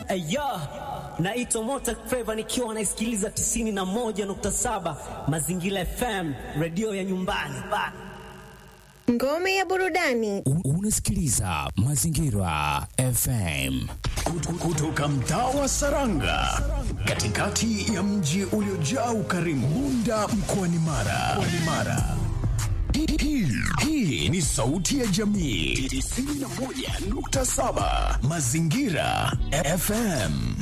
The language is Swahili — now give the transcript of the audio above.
Aya, naitwa Mota Flava nikiwa naisikiliza 91.7 Mazingira FM, radio ya nyumbani. Ngome ya burudani. Unasikiliza Mazingira FM. Kutoka mtaa wa Saranga, katikati ya mji uliojaa ukarimu, Bunda mkoani Mara. Hii ni sauti ya jamii 91.7 Mazingira FM.